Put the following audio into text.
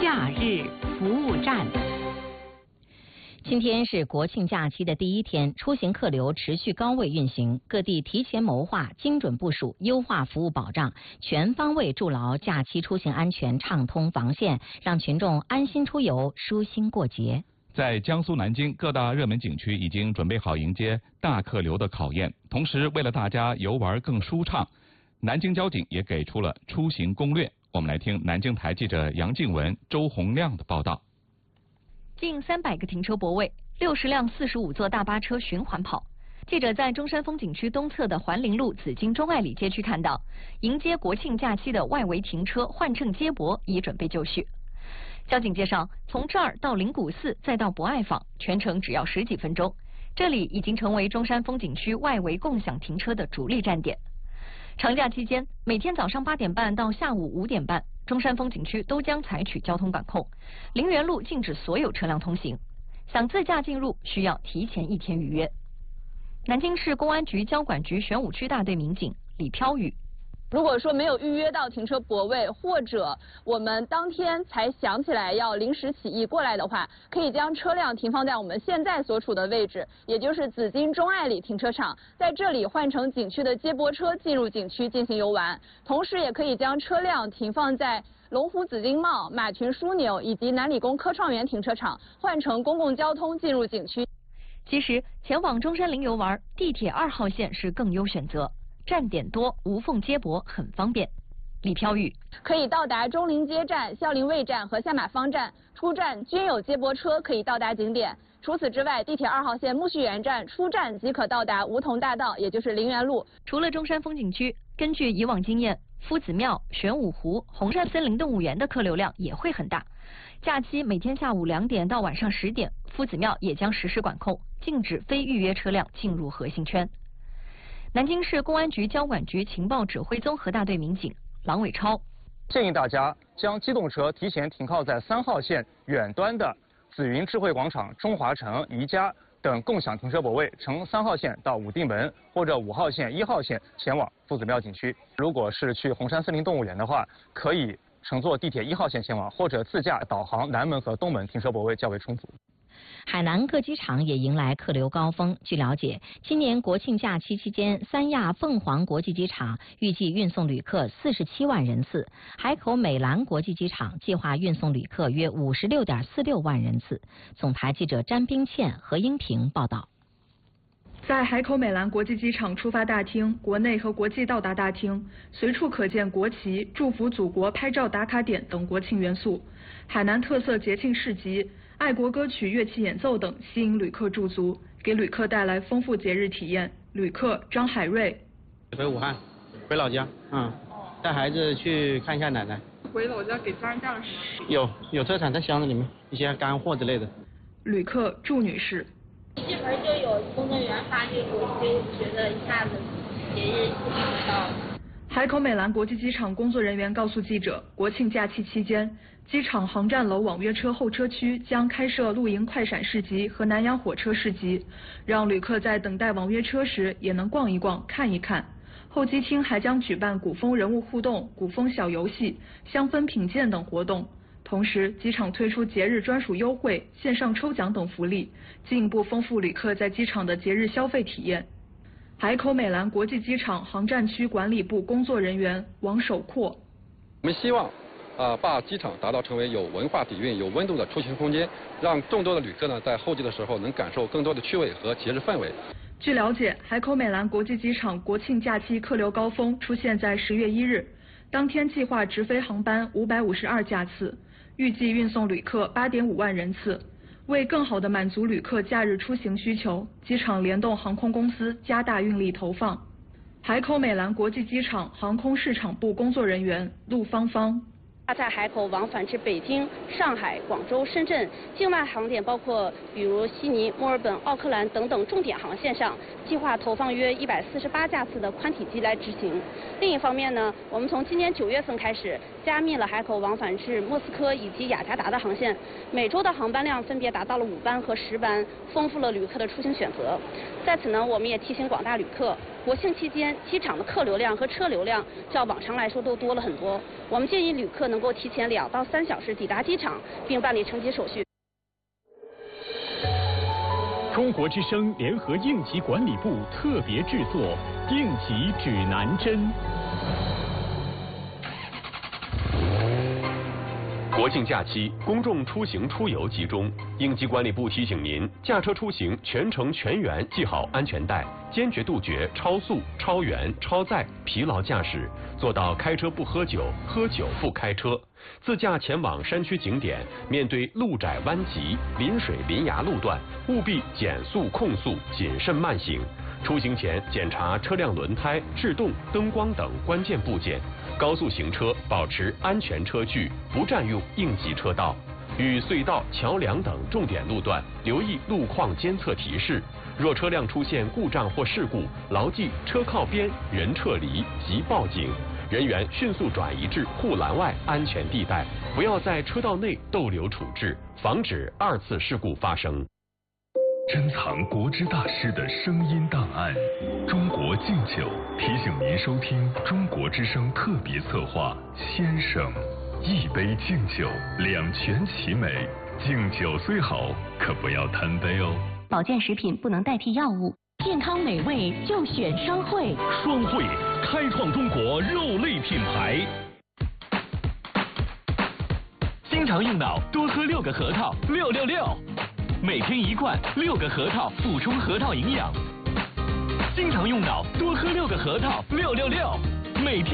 假日服务站。今天是国庆假期的第一天，出行客流持续高位运行，各地提前谋划、精准部署、优化服务保障，全方位筑牢假期出行安全畅通防线，让群众安心出游、舒心过节。 在江苏南京各大热门景区已经准备好迎接大客流的考验，同时为了大家游玩更舒畅，南京交警也给出了出行攻略。我们来听南京台记者杨静文、周洪亮的报道。 近300个停车泊位，60辆45座大巴车循环跑。记者在中山风景区东侧的环陵路紫金钟爱里街区看到，迎接国庆假期的外围停车换乘接驳已准备就绪。交警介绍，从这儿到灵谷寺再到博爱坊，全程只要10几分钟。这里已经成为中山风景区外围共享停车的主力站点。长假期间，每天早上8点半到下午5点半，中山风景区都将采取交通管控，陵园路禁止所有车辆通行。想自驾进入，需要提前1天预约。南京市公安局交管局玄武区大队民警李飘宇。 如果说没有预约到停车泊位，或者我们当天才想起来要临时起意过来的话，可以将车辆停放在我们现在所处的位置，也就是紫金钟爱里停车场，在这里换乘景区的接驳车进入景区进行游玩。同时，也可以将车辆停放在龙湖紫金茂、马群枢纽以及南理工科创园停车场，换乘公共交通进入景区。 其实，前往中山陵游玩，地铁2号线是更优选择。站点多，无缝接驳，很方便。李飘宇可以到达中陵街站、孝陵卫站和下马坊站，出站均有接驳车可以到达景点。除此之外，地铁2号线苜蓿园站出站即可到达梧桐大道，也就是陵园路。 除了中山风景区，根据以往经验，夫子庙、玄武湖、红山森林动物园的客流量也会很大。假期每天下午2点到晚上10点，夫子庙也将实施管控，禁止非预约车辆进入核心圈。南京市公安局交管局情报指挥综合大队民警郎伟超建议大家将机动车提前停靠在3号线远端的紫云智慧广场、中华城、宜家等共享停车泊位，乘3号线到武定门或者5号线、1号线前往夫子庙景区。如果是去红山森林动物园的话，可以乘坐地铁1号线前往，或者自驾导航南门和东门停车泊位较为充足。 海南各机场也迎来客流高峰。据了解，今年国庆假期期间，三亚凤凰国际机场预计运送旅客47万人次，海口美兰国际机场计划运送旅客约56.46万人次。总台记者詹冰倩、何英平报道。 在海口美兰国际机场出发大厅、国内和国际到达大厅，随处可见国旗、祝福祖国拍照打卡点等国庆元素。海南特色节庆市集、爱国歌曲、乐器演奏等吸引旅客驻足，给旅客带来丰富节日体验。旅客张海瑞： 回武汉，回老家，带孩子去看一下奶奶。 回老家给家人带了什么？有特产在箱子里面，一些干货之类的。 旅客祝女士： 进门就有工作人员发这个，我就觉得一下子节日气氛到了。 海口美兰国际机场工作人员告诉记者，国庆假期期间，机场航站楼网约车候车区将开设露营快闪市集和南洋火车市集，让旅客在等待网约车时也能逛一逛、看一看。候机厅还将举办古风人物互动、古风小游戏、香氛品鉴等活动。同时，机场推出节日专属优惠、线上抽奖等福利，进一步丰富旅客在机场的节日消费体验。海口美兰国际机场航站区管理部工作人员王守阔： 我们希望把机场打造成为有文化底蕴、有温度的出行空间，让众多的旅客呢在候机的时候能感受更多的趣味和节日氛围。 据了解，海口美兰国际机场国庆假期客流高峰出现在10月1日，当天计划直飞航班552架次，预计运送旅客8.5万人次。为更好地满足旅客假日出行需求，机场联动航空公司加大运力投放。海口美兰国际机场航空市场部工作人员陆芳芳： 在海口往返至北京、上海、广州、深圳境外航点，包括比如悉尼、墨尔本、奥克兰等等重点航线上，计划投放约148架次的宽体机来执行。另一方面呢，我们从今年9月份开始，加密了海口往返至莫斯科以及雅加达的航线，每周的航班量分别达到了5班和10班，丰富了旅客的出行选择。在此呢，我们也提醒广大旅客， 国庆期间机场的客流量和车流量较往常来说都多了很多。我们建议旅客能够提前2到3小时抵达机场，并办理乘机手续。 中国之声联合应急管理部特别制作应急指南针。 国庆假期，公众出行出游集中，应急管理部提醒您，驾车出行全程全员系好安全带，坚决杜绝超速、超员、超载、疲劳驾驶，做到开车不喝酒，喝酒不开车。自驾前往山区景点，面对路窄弯急、临水临崖路段，务必减速控速，谨慎慢行。出行前检查车辆轮胎、制动、灯光等关键部件。高速行车保持安全车距，不占用应急车道。与隧道、桥梁等重点路段留意路况监测提示。若车辆出现故障或事故，牢记车靠边、人撤离及报警。人员迅速转移至护栏外安全地带，不要在车道内逗留处置，防止2次事故发生。 珍藏国之大师的声音档案，中国敬酒提醒您收听中国之声特别策划《先生》，一杯敬酒，两全其美。敬酒虽好，可不要贪杯哦。 保健食品不能代替药物，健康美味就选双汇。 双汇开创中国肉类品牌。经常用脑，多喝6个核桃，666。每天1罐，6个核桃补充核桃营养。经常用脑，多喝6个核桃，666。每天